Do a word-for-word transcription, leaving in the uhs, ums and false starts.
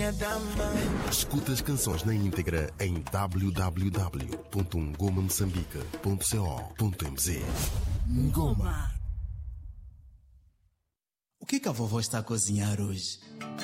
minha dama. Escuta as canções na íntegra em w w w ponto ngoma moçambique ponto co ponto m z. Ngoma. O que que a vovó está a cozinhar hoje?